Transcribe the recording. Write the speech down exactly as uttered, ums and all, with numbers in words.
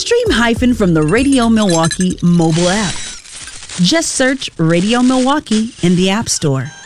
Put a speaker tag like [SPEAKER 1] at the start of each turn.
[SPEAKER 1] Stream Hyphen from the Radio Milwaukee mobile app. Just search Radio Milwaukee in the App Store.